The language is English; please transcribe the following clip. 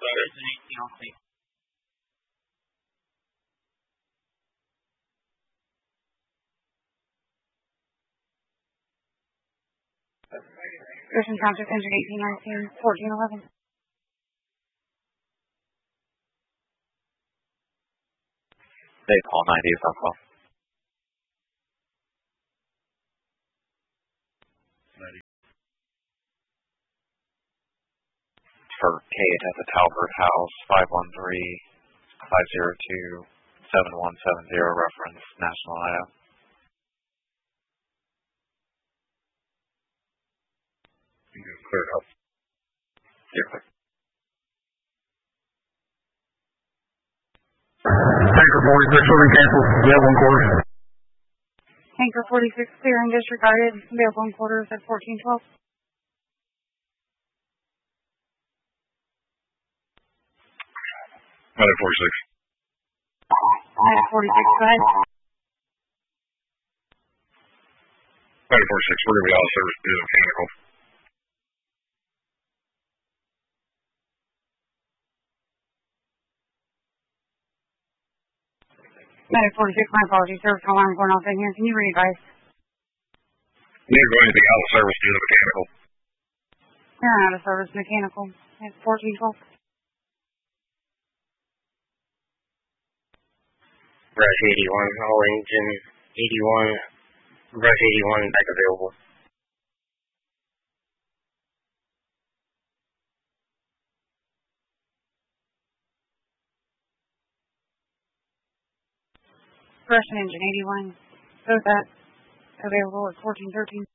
Christian Township, engine 1819, 1411. They Paul 90 is on call. For Kate at the Talbert House, 513-502-7170, reference National IO. Cleared up. You're clear. Tanker 46, will be canceled. Available in quarters. Tanker 46, clear and disregarded. Available in quarters at 1412. Medic 46. Medic 46, go ahead. Medic 46, we're going to be out of service due to mechanical. Medic 46, my apologies. Service alarm going off in here. Can you re-advise? You're going to be out of service due to mechanical. You're out of service mechanical at 1412. Rush 81, all engine 81, Rush 81 back available. Russian engine 81, both that available at 1413.